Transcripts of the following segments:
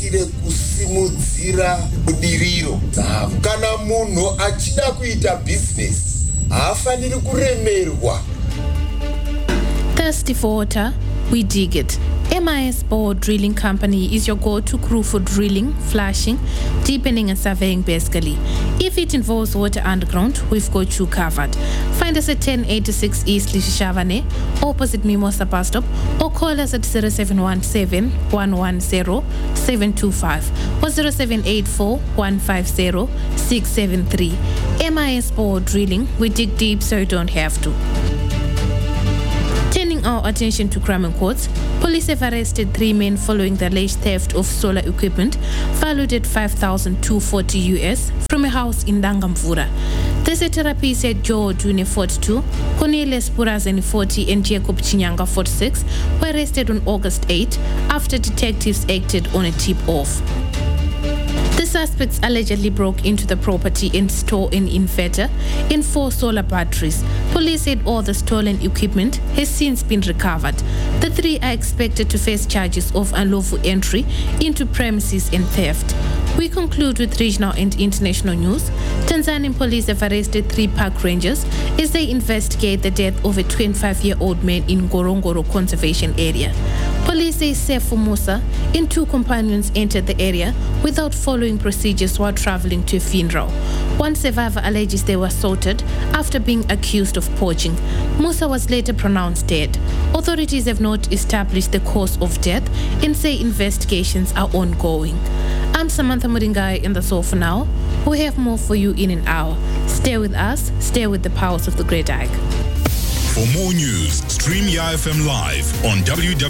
anobatsire kusimudzira budiriro dzavo. Kana munhu achida kuita business, haafaniri kuremerwa. Thirsty for water? We dig it. MIS Bore Drilling Company is your go-to crew for drilling, flushing, deepening and surveying basically. If it involves water underground, we've got you covered. Find us at 1086 East Lishishavane, opposite Mimosa bus stop, or call us at 0717 110 725 or 0784 150 673. MIS Bore Drilling, we dig deep so you don't have to. Turning our attention to crime and courts, police have arrested 3 men following the alleged theft of solar equipment valued at $5,240 US from a house in Dangamvura. The Seterapi said Joe June 42, Cornelius Purazeni 40 and Jacob Chinyanga 46 were arrested on August 8 after detectives acted on a tip-off. The suspects allegedly broke into the property and stole an inverter and 4 solar batteries. Police said all the stolen equipment has since been recovered. The 3 are expected to face charges of unlawful entry into premises and theft. We conclude with regional and international news. Tanzanian police have arrested 3 park rangers as they investigate the death of a 25-year-old man in Ngorongoro Conservation Area. Police say Sefu Musa and 2 companions entered the area without following procedures while traveling to a funeral. One survivor alleges they were assaulted after being accused of poaching. Musa was later pronounced dead. Authorities have not established the cause of death and say investigations are ongoing. I'm Samantha Muringai in the Soul for Now. We have more for you in an hour. Stay with us, stay with the powers of the Great Ike. For more news, stream YFM live on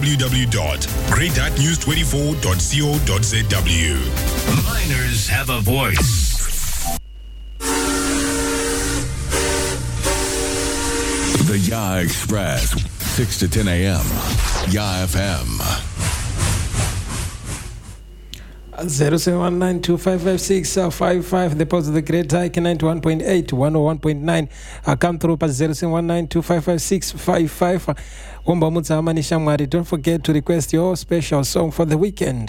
www.greatnews24.co.zw. Miners have a voice. The Ya Express, 6 to 10 a.m. Ya FM. 0719255655. The pulse of the Great Ike 91.8 101.9. Come through past 0719255655. Womba Mutsamani Shamwari. Don't forget to request your special song for the weekend.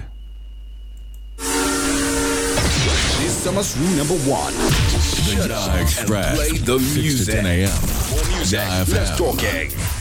This summer's rule number 1. The Ya Express, Play the 6 music. to 10 a.m. More music, Ya less FM. talking.